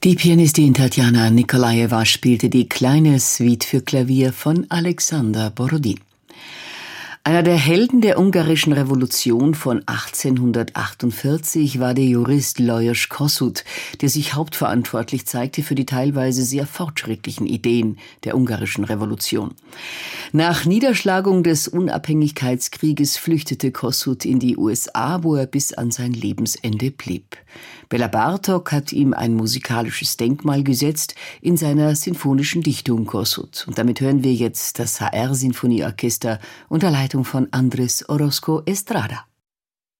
Die Pianistin Tatjana Nikolajewa spielte die kleine Suite für Klavier von Alexander Borodin. Einer der Helden der ungarischen Revolution von 1848 war der Jurist Lajos Kossuth, der sich hauptverantwortlich zeigte für die teilweise sehr fortschrittlichen Ideen der ungarischen Revolution. Nach Niederschlagung des Unabhängigkeitskrieges flüchtete Kossuth in die USA, wo er bis an sein Lebensende blieb. Bela Bartok hat ihm ein musikalisches Denkmal gesetzt in seiner sinfonischen Dichtung Kossuth. Und damit hören wir jetzt das HR-Sinfonieorchester unter Leitung von Andrés Orozco Estrada.